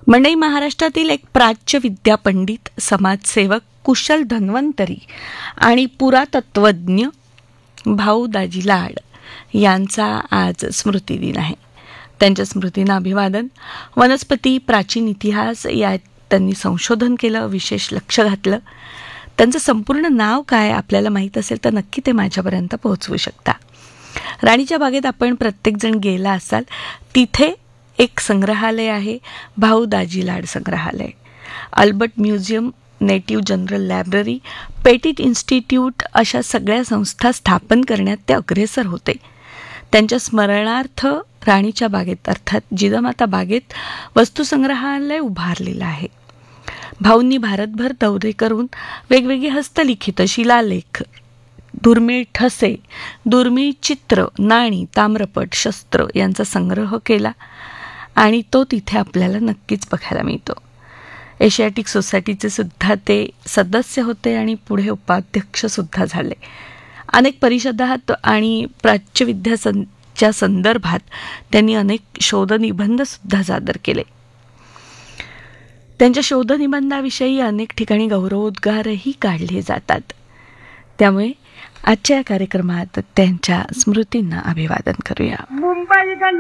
मंडई महाराष्ट्रातील एक प्राच्य विद्यापंडित, समाजसेवक, कुशल धन्वंतरी आणि पुरातत्वज्ञ भाऊ दाजी लाड यांचा आज स्मृतिदिन आहे. त्यांच्या स्मृतींना अभिवादन. वनस्पती, प्राचीन इतिहास यात त्यांनी संशोधन केलं, विशेष लक्ष घातलं. त्यांचं संपूर्ण नाव काय आपल्याला माहीत असेल तर नक्की ते माझ्यापर्यंत पोहोचवू शकता. राणीच्या बागेत आपण प्रत्येकजण गेला असाल. तिथे एक संग्रहालय आहे, भाऊ दाजी लाड संग्रहालय. Albert museum, native general library, petit institute अशा सगळ्या संस्था स्थापन करण्यात ते अग्रेसर होते. त्यांच्या स्मरणार्थ राणीच्या बागेत अर्थात जिजामाता बागेत वस्तुसंग्रहालय उभारलेलं आहे. भाऊंनी भारतभर दौरे करून वेगवेगळी हस्तलिखित, शिलालेख, दुर्मिळ ठसे, दुर्मिळ चित्र, नाणी, ताम्रपट, शस्त्र यांचा संग्रह केला आणि तो तिथे आपल्याला नक्कीच बघायला मिळतो. एशियाटिक सोसायटीचे सुद्धा ते सदस्य होते आणि पुढे उपाध्यक्षसुद्धा झाले. अनेक परिषदात आणि प्राच्यविद्याच्या संदर्भात त्यांनी अनेक शोधनिबंधसुद्धा सादर केले. त्यांच्या शोधनिबंधाविषयी अनेक ठिकाणी गौरवोद्गारही काढले जातात. त्यामुळे आजच्या या कार्यक्रमात त्यांच्या स्मृतींना अभिवादन करूया.